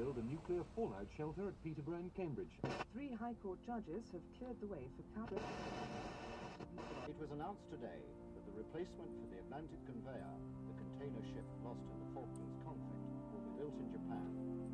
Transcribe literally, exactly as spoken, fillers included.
build a nuclear fallout shelter at Peterborough in Cambridge. Three High Court judges have cleared the way for Cabot. It was announced today that the replacement for the Atlantic conveyor, the container ship lost in the Falklands conflict, will be built in Japan.